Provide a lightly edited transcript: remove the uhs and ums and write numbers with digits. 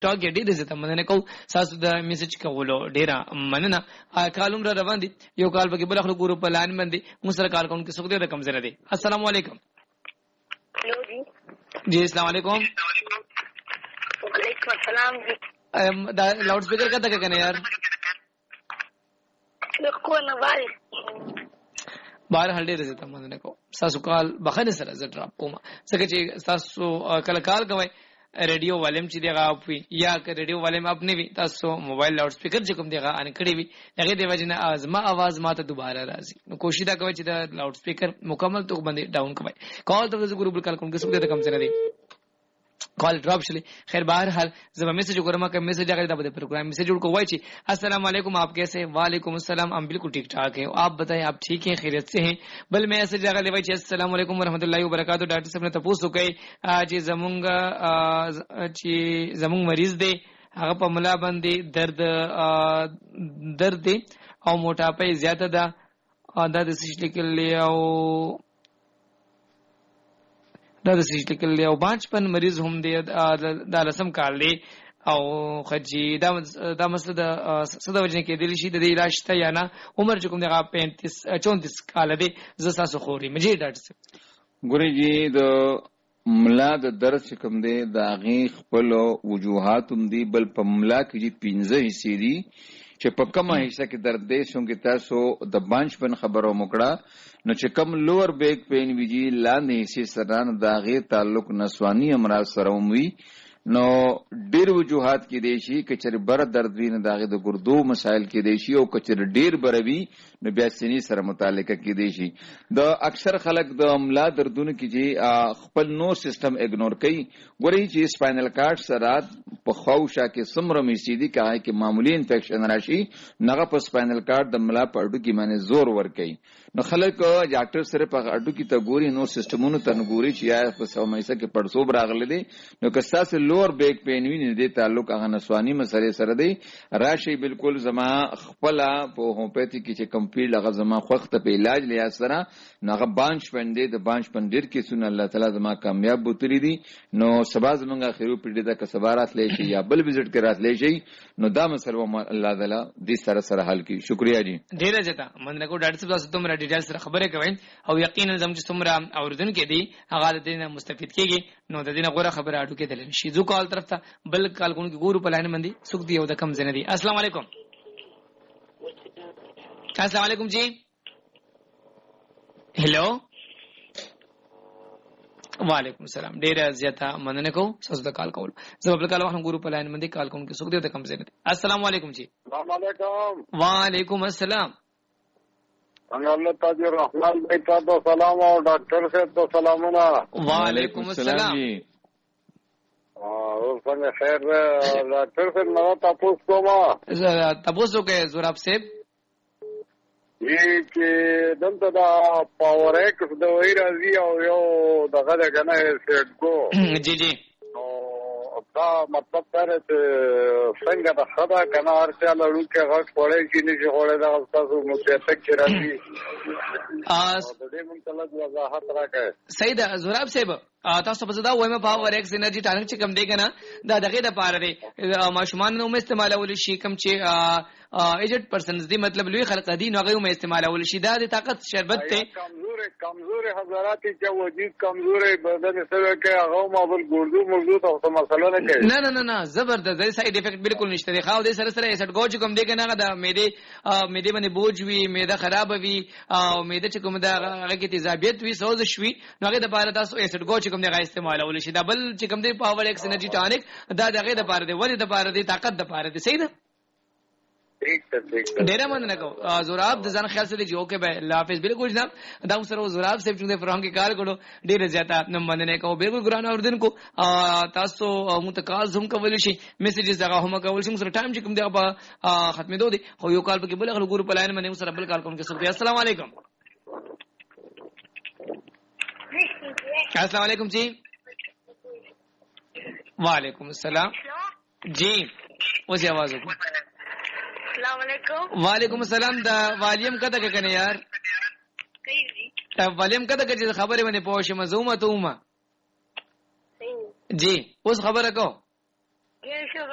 ټاک ډېر زته مننه کو تاسو د میسج کولو ډیره مننه کالوم را روان دي یو کال به بل خلک ګروپ پلان باندې مسر کال کوم کې څوک دې رقم زره دي السلام علیکم हेलो जी अस्सलाम वालेकुम वालेकुम अस्सलाम जी लाउड स्पीकर का तक करने यार को ना भाई बाहर हल्दे रहे ته مننه کو تاسو کال بخنه سره زه ډراپ کوم څنګه چې تاسو کله کال کوي ریډیو والیم چې دیغه اپ وي یا که ریډیو والیم اپ نه وي تاسو موبایل لاوډ سپیکر چې کوم دیغه ان کړی وي هغه دی وجنه ازما आवाज ماته دوباره راځي نو کوشش دا کوي چې دا لاوډ سپیکر مکمل تو باندې ډاون کوي کال ته زه ګروپ کال کوم کې څه د کم څه نه دی कॉल ड्रॉप चले खैर बहरहाल जब मैसेज करमा का मैसेज आकर तब प्रोग्राम मैसेज को वाई छी अस्सलाम वालेकुम आप कैसे वालेकुम अस्सलाम हम बिल्कुल ठीक ठाक है आप बताएं आप ठीक हैं खैरियत से हैं बल मैं मैसेज आकर लेवाई छी अस्सलाम वालेकुम रहमतुल्लाहि व बरकातहू डॉक्टर साहब ने तपूसो कई जी जमुंग मरीज दे هغه په ملا باندې درد دی او موټاپه زیاته ده دا د سیستم کې دا د سیستم او بانچپن مریض هم دی دا رسم کار دی او خجی دا مسله د صدا وجنه کې دی شي د علاج ته یا نه عمر کوم دی 35 34 کال دی ز تاسو خوري مجه ډاکټر صاحب ګوري جی د ملا د درد کوم دی دا غي خپل وجوهات هم دی بل په ملا کې 15 حصے دي چې په کومه حصہ کې درد دی څنګه تاسو د بانچپن خبرو مکړه نو چې کم لوور بیک پین ویجی لاندې حصے سره دا غي تعلق نسوانی امراض سره وي نو ډیر وجوهات کې دی شي کچر بر درد وینه داغه د ګردو مسائل کې دی شي او کچر ډیر بروي نو بیا سینې سره متعلقه کې دی شي د اکثر خلک د املا دردونه کې جی خپل نو سیستم اګنور کوي ګوري چې سپاینل کارډ سره په خوشا کې سمره میسیدي کاه کې معمولی انفیکشن راشي نغه په سپاینل کارډ د ملا په اډو کې باندې زور ور کوي نو خلک ډاکټر سره په اډو کې ته ګوري نو سیستمونو ته ګوري چې یا په سمایسه کې پړسوب راغلي دي نو که تاسو لوور بیک پین ویني دي تعلق هغه نسوانی مسلې سره دی راشي بالکل زما خپل په هومیوپیتھی کې چې کمپیل هغه زما خوخت په علاج لیا سره هغه بانچ پندې د بانچ پندیر کې سن الله تعالی زما کامیاب بوتري دي نو سبا زمونږه خیرو پیډه د کسبارات لې شي یا بل وزټ کې رات لې شي نو دا مسله الله تعالی دې سره حل کی شکریا جی ډیره جتا مننه کو ډاکټر صاحب تاسو تمره ډیټیل سره خبرې کوي او یقینا زم چې تمره اوردن کې دي هغه د دې مستفید کیږي نو د دې نه غوړه خبره اډو کې دلن شي ځو کال طرف ته بل کال کوم کې ګورو پلاین باندې سوق دی او د کم زنه دي السلام علیکم السلام علیکم جی هلو وعلیکم السلام ډیر زیاته مننه کو تاسو د کال کول زه په کال وخت ګورو پلاین باندې کال کوم کې سوق دی د کم زنه دي السلام علیکم جی السلام علیکم وعلیکم السلام الله تاج الرحمن بھائی تو سلام اور ڈاکٹر سے تو سلامونه وعلیکم السلام جی اور څنګه خیر ډاکټر سے نو تاسو کومه تاسو کې زوراب صاحب چې دلته دا پاور ایکس د وی راځي او یو دغه دغه سیټ کو جی جی نو دا مطلب دا چې څنګه د خدا کنه هر څه لړو کې غږ پړې چې نشي غوړې دا تاسو متفق کې راځي د دې مطلب وضاحت راکړئ سید زوراب صاحب تاسو په زدا وایم پاور ایکس انرژي ټانک چې کم دی کنه دا دغه د پاره دی ماشومان نو استعمالول شي کم چې ایجټ پرسنز دی مطلب لوی خلق دي نو هغه استعمالول شي دا د طاقت شربت ته کمزور حضرات چې وجود کمزور بدن سره کې هغه مابل ګردو موجود او څه مسله نه کوي نه زبردست ساید افیکټ بالکل نشته دی خو د سره ایسټ ګوچ کوم دی کنه دا معده باندې بوج وی معده خراب وی او معده چې کوم دا هغه کې تیزابیت وی سوز شوي نو هغه د پاره تاسو ایسټ ګوچ کوم دی استعمالول شي دا بل چې کوم دی پاور ایکس انرژي ټانک دا دغه د پاره دی ولې د پاره دی طاقت د پاره دی صحیح ده ډیر مننه کو زوراب د ځان خیال سره جو کې به الله حافظ بالکل جناب دا سره زوراب صاحب چې فرام کې کار کړو ډیر زیاته مننه کو بالکل ګران اوردن کو تاسو متقال زم کول شي میسجز دغه هم کول شي سره ټایم چې کوم دی په ختمې دوه دي خو یو کال به بل غل ګور پلاین باندې سره بل کال کوم کې سره السلام علیکم السلام علیکم جی وعلیکم السلام جی اوسه आवाज وکړه السلام علیکم وعلیکم السلام دا والیم کته کنه یار کای جی دا والیم کته چې خبره باندې پوښه مزومه ته ومه جی اوس خبره کو